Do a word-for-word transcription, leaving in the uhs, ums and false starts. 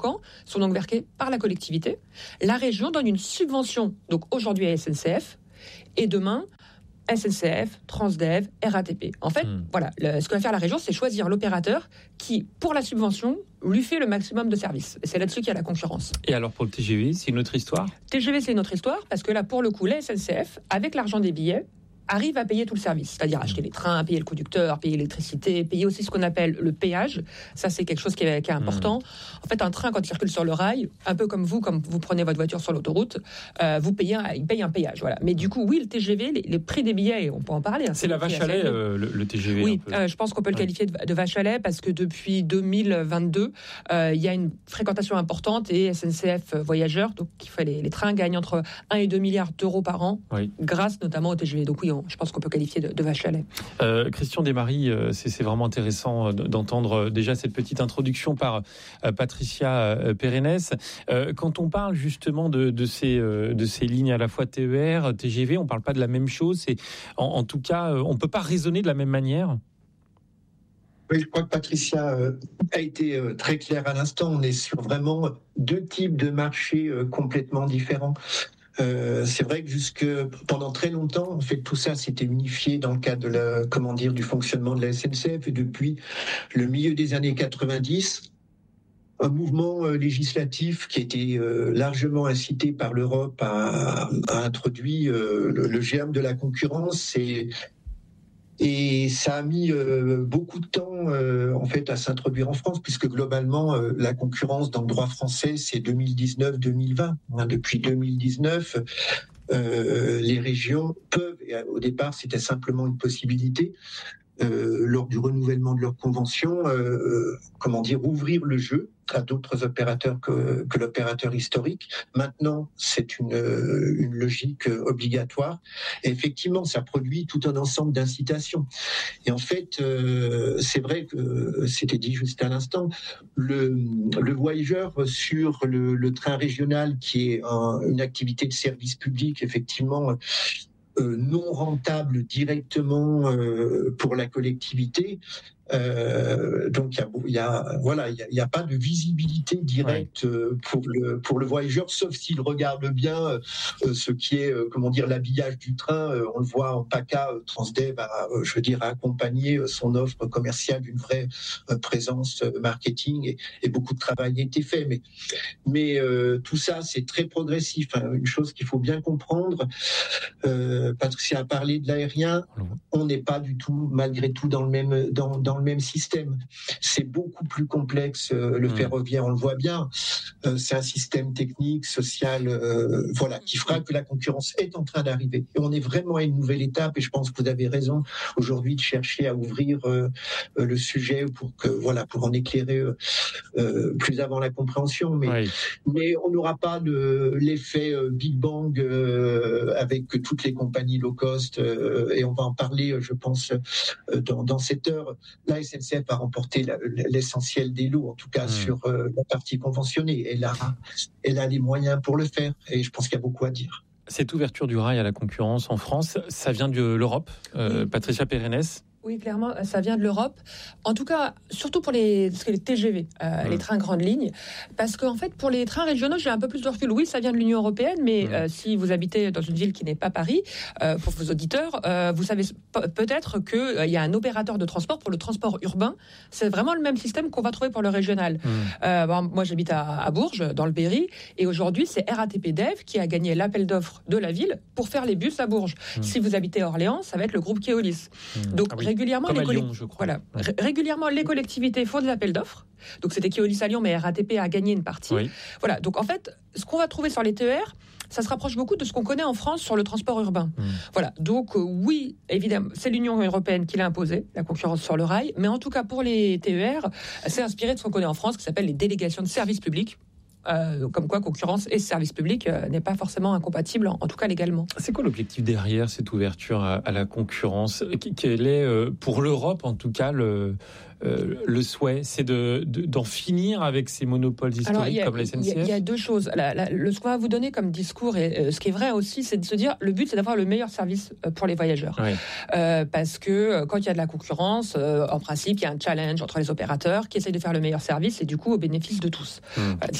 Quand sont donc versés par la collectivité. La région donne une subvention, donc aujourd'hui à S N C F, et demain S N C F, Transdev, R A T P. En fait, mmh. voilà, le, ce que va faire la région, c'est choisir l'opérateur qui, pour la subvention, lui fait le maximum de services. Et c'est là-dessus qu'il y a la concurrence. Et alors pour le T G V, c'est une autre histoire ? T G V, c'est une autre histoire, parce que là, pour le coup, la S N C F, avec l'argent des billets, arrive à payer tout le service, c'est-à-dire acheter les trains, payer le conducteur, payer l'électricité, payer aussi ce qu'on appelle le péage. Ça, c'est quelque chose qui est, qui est important. Mmh. En fait, un train, quand il circule sur le rail, un peu comme vous, comme vous prenez votre voiture sur l'autoroute, euh, vous payez un, il paye un péage. Voilà. Mais du coup, oui, le T G V, les, les prix des billets, on peut en parler. Hein, c'est, c'est la vache à lait, euh, le, le T G V. Oui, euh, je pense qu'on peut le qualifier de, de vache à lait parce que depuis deux mille vingt-deux, euh, il y a une fréquentation importante et S N C F Voyageurs, donc qui fait les, les trains, gagnent entre un et deux milliards d'euros par an, oui. grâce notamment au T G V. Donc oui, on, je pense qu'on peut qualifier de, de vache à lait. Euh, Christian Desmaries, euh, c'est, c'est vraiment intéressant d'entendre euh, déjà cette petite introduction par euh, Patricia euh, Pérennes. Euh, quand on parle justement de, de, ces, euh, de ces lignes à la fois T E R, T G V, on ne parle pas de la même chose. C'est, en, en tout cas, euh, on ne peut pas raisonner de la même manière. Oui, je crois que Patricia euh, a été euh, très claire à l'instant. On est sur vraiment deux types de marchés euh, complètement différents. Euh, c'est vrai que jusque pendant très longtemps, en fait, tout ça s'était unifié dans le cadre de la, comment dire, du fonctionnement de la S N C F. Et depuis le milieu des années quatre-vingt-dix, un mouvement euh, législatif qui a été euh, largement incité par l'Europe a, a introduit euh, le, le germe de la concurrence et Et ça a mis euh, beaucoup de temps euh, en fait à s'introduire en France, puisque globalement euh, la concurrence dans le droit français c'est deux mille dix-neuf deux mille vingt. Hein, depuis deux mille dix-neuf, euh, les régions peuvent, et au départ c'était simplement une possibilité, euh, lors du renouvellement de leur convention, euh, comment dire, ouvrir le jeu à d'autres opérateurs que, que l'opérateur historique. Maintenant, c'est une, une logique obligatoire. Et effectivement, ça produit tout un ensemble d'incitations. Et en fait, euh, c'est vrai que c'était dit juste à l'instant, le, le voyageur sur le, le train régional, qui est un, une activité de service public, effectivement, Euh, non rentable directement euh, pour la collectivité. Euh, donc il y a, y a voilà, il y a, y a pas de visibilité directe euh, pour le pour le voyageur, sauf s'il regarde bien euh, ce qui est euh, comment dire l'habillage du train. Euh, on le voit en PACA, euh, Transdev a, euh, je veux dire, a accompagné euh, son offre commerciale d'une vraie euh, présence euh, marketing et, et beaucoup de travail a été fait. Mais mais euh, tout ça c'est très progressif. Hein. Une chose qu'il faut bien comprendre. Euh, Patricia a parlé de l'aérien. On n'est pas du tout, malgré tout, dans le même dans dans le même système. C'est beaucoup plus complexe. Euh, le mmh. ferroviaire, on le voit bien. Euh, c'est un système technique, social, euh, voilà, qui fera que la concurrence est en train d'arriver. Et on est vraiment à une nouvelle étape. Et je pense que vous avez raison aujourd'hui de chercher à ouvrir euh, le sujet pour que voilà, pour en éclairer euh, euh, plus avant la compréhension. Mais oui. mais on n'aura pas de l'effet euh, Big Bang euh, avec toutes les compagnies low cost. Euh, et on va en parler, je pense, euh, dans, dans cette heure. La S N C F a remporté la, l'essentiel des lots, en tout cas mmh. sur euh, la partie conventionnée. Elle a, elle a les moyens pour le faire, et je pense qu'il y a beaucoup à dire. Cette ouverture du rail à la concurrence en France, ça vient de l'Europe, euh, Patricia Pérennes. Oui, clairement, ça vient de l'Europe. En tout cas, surtout pour les, les T G V, euh, mmh. les trains grande ligne. Parce qu'en fait, pour les trains régionaux, j'ai un peu plus de recul. Oui, ça vient de l'Union européenne, mais mmh. euh, si vous habitez dans une ville qui n'est pas Paris, euh, pour vos auditeurs, euh, vous savez peut-être qu'il euh, y a un opérateur de transport pour le transport urbain. C'est vraiment le même système qu'on va trouver pour le régional. Mmh. Euh, bon, moi, j'habite à, à Bourges, dans le Berry, et aujourd'hui, c'est R A T P Dev qui a gagné l'appel d'offres de la ville pour faire les bus à Bourges. Mmh. Si vous habitez à Orléans, ça va être le groupe Keolis. Mmh. Donc, ah oui. Régulièrement, les, collect... Lyon, je crois. Voilà. Ouais. Ré- régulièrement, les collectivités font des appels d'offres. Donc, c'était Keolis à Lyon, mais R A T P a gagné une partie. Oui. Voilà. Donc, en fait, ce qu'on va trouver sur les T E R, ça se rapproche beaucoup de ce qu'on connaît en France sur le transport urbain. Mmh. Voilà. Donc, euh, oui, évidemment, c'est l'Union européenne qui l'a imposé, la concurrence sur le rail. Mais en tout cas, pour les T E R, c'est inspiré de ce qu'on connaît en France, qui s'appelle les délégations de services publics. euh, comme quoi concurrence et service public euh, n'est pas forcément incompatible, en, en tout cas légalement. C'est quoi l'objectif derrière cette ouverture à, à la concurrence ? Quel est, euh, pour l'Europe en tout cas, le, euh, le souhait ? C'est de, de, d'en finir avec ces monopoles historiques Alors, a, comme la S N C F ? Il y, y a deux choses. La, la, le, ce qu'on va vous donner comme discours, et euh, ce qui est vrai aussi, c'est de se dire, le but c'est d'avoir le meilleur service euh, pour les voyageurs. Oui. Euh, parce que euh, quand il y a de la concurrence, euh, en principe, il y a un challenge entre les opérateurs qui essayent de faire le meilleur service et du coup au bénéfice de tous. Hum.